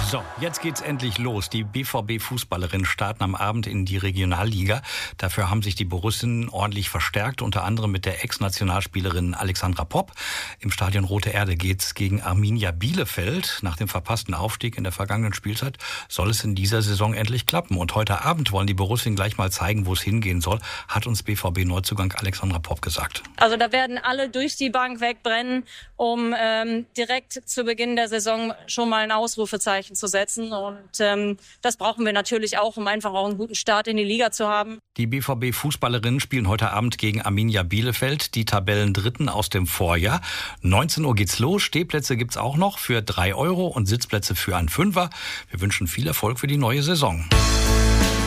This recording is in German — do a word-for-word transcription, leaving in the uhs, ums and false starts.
So, jetzt geht's endlich los. Die B V B-Fußballerinnen starten am Abend in die Regionalliga. Dafür haben sich die Borussinnen ordentlich verstärkt, unter anderem mit der Ex-Nationalspielerin Alexandra Popp. Im Stadion Rote Erde geht's gegen Arminia Bielefeld. Nach dem verpassten Aufstieg in der vergangenen Spielzeit soll es in dieser Saison endlich klappen. Und heute Abend wollen die Borussinnen gleich mal zeigen, wo es hingehen soll, hat uns B V B-Neuzugang Alexandra Popp gesagt. Also da werden alle durch die Bank wegbrennen, um ähm, direkt zu Beginn der Saison schon mal ein Ausrufezeichen zu setzen. Und ähm, das brauchen wir natürlich auch, um einfach auch einen guten Start in die Liga zu haben. Die B V B-Fußballerinnen spielen heute Abend gegen Arminia Bielefeld, die Tabellendritten aus dem Vorjahr. neunzehn Uhr geht's los. Stehplätze gibt's auch noch für drei Euro und Sitzplätze für einen Fünfer. Wir wünschen viel Erfolg für die neue Saison.